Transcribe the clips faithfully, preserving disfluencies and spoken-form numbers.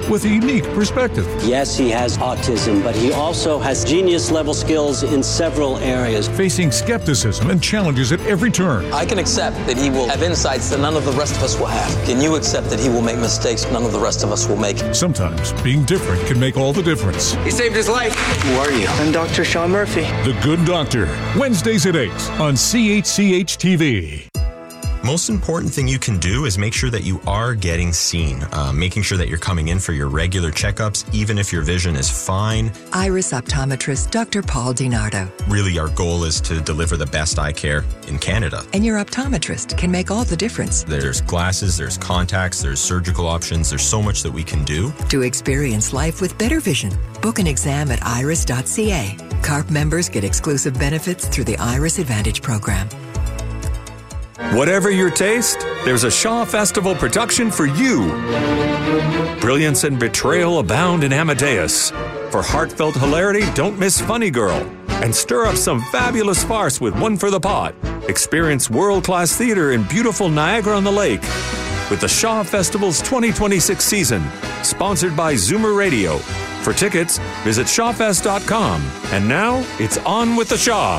with a unique perspective. Yes, he has autism, but he also has genius-level skills in several areas. Facing skepticism and challenges at every turn. I can accept that he will have insights that none of the rest of us will have. Can you accept that he will make mistakes none of the rest of us will make? Sometimes being different can make all the difference. He saved his life. Who are you? I'm Doctor Sean Murphy. The Good Doctor, Wednesdays at eight on C H C H T V. Most important thing you can do is make sure that you are getting seen, uh, making sure that you're coming in for your regular checkups, even if your vision is fine. Iris optometrist Doctor Paul DiNardo. Really, our goal is to deliver the best eye care in Canada. And your optometrist can make all the difference. There's glasses, there's contacts, there's surgical options. There's so much that we can do. To experience life with better vision, book an exam at iris dot c a. C A R P members get exclusive benefits through the Iris Advantage program. Whatever your taste, there's a Shaw Festival production for you. Brilliance and betrayal abound in Amadeus. For heartfelt hilarity, don't miss Funny Girl. And stir up some fabulous farce with One for the Pot. Experience world-class theater in beautiful Niagara-on-the-Lake with the Shaw Festival's twenty twenty-six season, sponsored by Zoomer Radio. For tickets, visit shaw fest dot com. And now, it's on with the Shaw.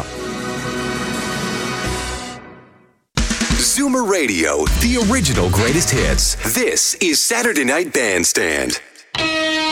Zoomer Radio, the original greatest hits. This is Saturday Night Bandstand.